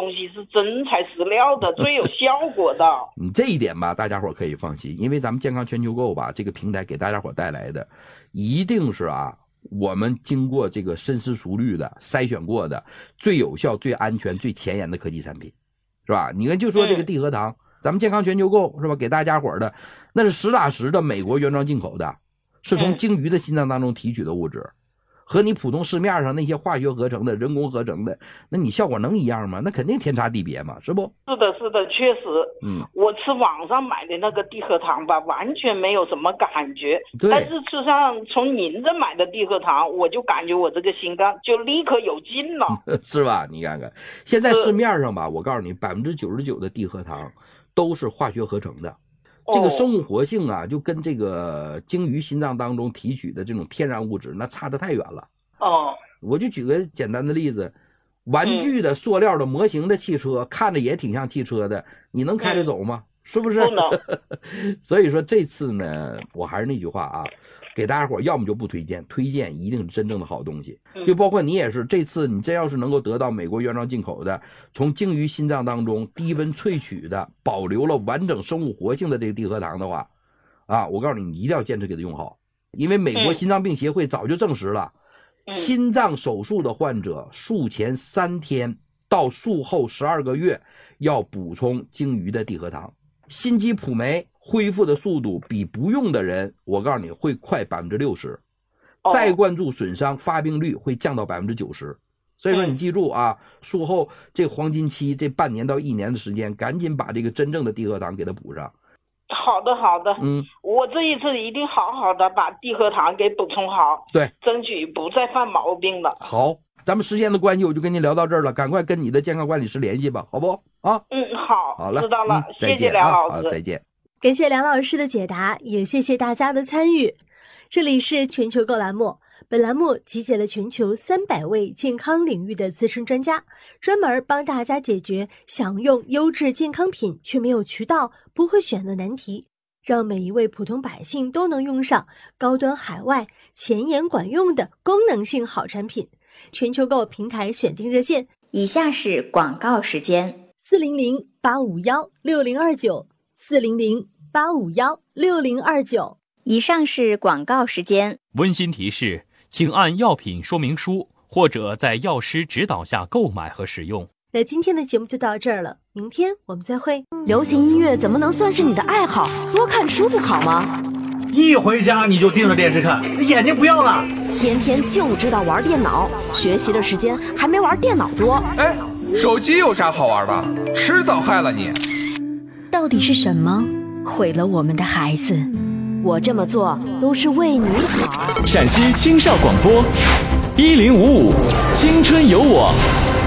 东西是真材实料的，最有效果的。 这一点吧，大家伙可以放心，因为咱们健康全球购吧这个平台给大家伙带来的，一定是我们经过这个深思熟虑的筛选过的最有效、最安全、最前沿的科技产品，是吧？你看，就说这个地核糖，咱们健康全球购是吧？给大家伙的那是实打实的美国原装进口的，是从鲸鱼的心脏当中提取的物质。和你普通市面上那些化学合成的、人工合成的，那你效果能一样吗？那肯定天差地别嘛，是不？ 是的，是的，确实。我吃网上买的那个地核糖吧，完全没有什么感觉。但是吃上从您这买的地核糖，我就感觉我这个心脏就立刻有劲了， 是吧？你看看，现在市面上吧，我告诉你，99%的地核糖都是化学合成的。这个生物活性就跟这个鲸鱼心脏当中提取的这种天然物质那差得太远了。我就举个简单的例子，玩具的、塑料的、模型的汽车，看着也挺像汽车的，你能开着走吗？是不是？ 不能。 所以说这次呢，我还是那句话给大家伙要么就不推荐，推荐一定是真正的好东西。就包括你也是，这次你真要是能够得到美国原装进口的，从鲸鱼心脏当中低温萃取的，保留了完整生物活性的这个地核糖的话，我告诉你，你一定要坚持给它用好，因为美国心脏病协会早就证实了，心脏手术的患者术前3天到术后12个月要补充鲸鱼的地核糖，心肌普酶恢复的速度比不用的人，我告诉你会快60%，再灌注损伤发病率会降到90%。所以说你记住术后这黄金期这半年到1年的时间，赶紧把这个真正的地核糖给它补上。 好的，好的，我这一次一定好好的把地核糖给补充好， 对， 争取不再犯毛病了。 好，咱们时间的关系，我就跟您聊到这儿了，赶快跟你的健康管理师联系吧，好不好？好了， 知道了， 谢谢梁老师， 再见。 感谢梁老师的解答，也谢谢大家的参与。这里是全球购栏目，本栏目集结了全球300位健康领域的资深专家，专门帮大家解决想用优质健康品却没有渠道、不会选的难题，让每一位普通百姓都能用上高端海外、前沿管用的功能性好产品。全球购平台选定热线： 以下是广告时间 ，400-851-6029，400-851-6029。 以上是广告时间。 温馨提示，请按药品说明书或者在药师指导下购买和使用。 那今天的节目就到这儿了，明天我们再会。 流行音乐怎么能算是你的爱好？多看书不好吗？ 一回家你就盯着电视看，眼睛不要了。 天天就知道玩电脑，学习的时间还没玩电脑多。 手机有啥好玩的？迟早害了你。 到底是什么毁了我们的孩子？我这么做都是为你好。 陕西青少广播，1055，青春有我。